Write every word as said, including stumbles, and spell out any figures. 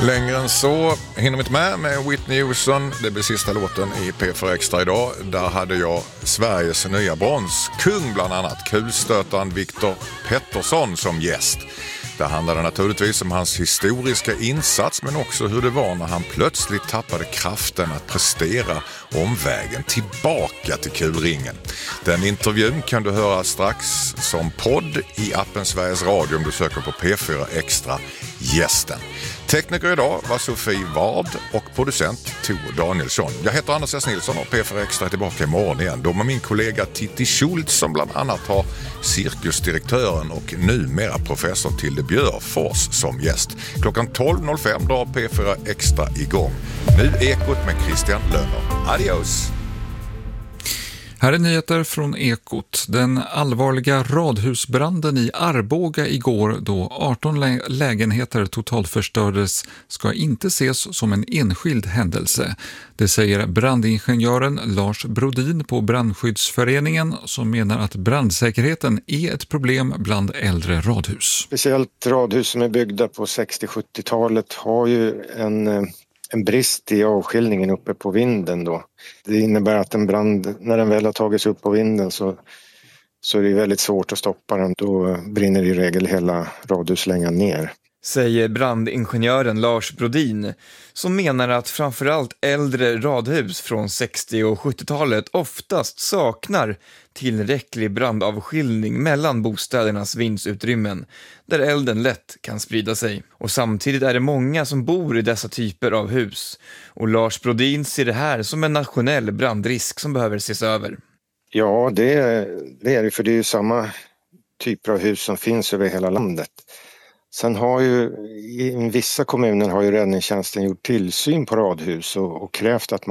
Längre än så hinner vi inte med med Whitney Houston. Det blir sista låten i P fyra Extra idag. Där hade jag Sveriges nya bronskung, bland annat kulstötaren Viktor Pettersson som gäst. Det handlade naturligtvis om hans historiska insats, men också hur det var när han plötsligt tappade kraften att prestera om vägen tillbaka till kulringen. Den intervjun kan du höra strax som podd i appen Sveriges Radio om du söker på P fyra Extra Gästen. Tekniker idag var Sofie Ward och producent Tor Danielsson. Jag heter Anders S. Nilsson och P fyra Extra är tillbaka imorgon igen. Då med min kollega Titti Schultz som bland annat har cirkusdirektören och numera professor Tilde Björfors som gäst. Klockan tolv noll fem drar P fyra Extra igång. Nu Ekot med Christian Löner. Adios! Här är nyheter från Ekot. Den allvarliga radhusbranden i Arboga igår då arton lä- lägenheter totalförstördes ska inte ses som en enskild händelse. Det säger brandingenjören Lars Brodin på Brandskyddsföreningen som menar att brandsäkerheten är ett problem bland äldre radhus. Speciellt radhus som är byggda på sextio-sjuttiotalet har ju en... en brist i avskiljningen uppe på vinden då. Det innebär att en brand, när den väl har tagits upp på vinden så, så är det väldigt svårt att stoppa den. Då brinner i regel hela radhuslängan ner. Säger brandingenjören Lars Brodin som menar att framförallt äldre radhus från sextio- och sjuttiotalet oftast saknar tillräcklig brandavskiljning mellan bostädernas vindsutrymmen där elden lätt kan sprida sig. Och samtidigt är det många som bor i dessa typer av hus och Lars Brodin ser det här som en nationell brandrisk som behöver ses över. Ja, det är det, är det för det är ju samma typer av hus som finns över hela landet. Sen har ju i vissa kommuner har ju räddningstjänsten gjort tillsyn på radhus och, och krävt att